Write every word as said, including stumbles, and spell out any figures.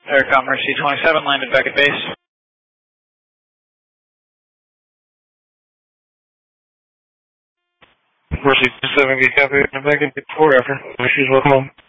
Aircom Mercy twenty-seven, landed back at base. Mercy twenty-seven, get copy, I'm back at four after. Issues, welcome home.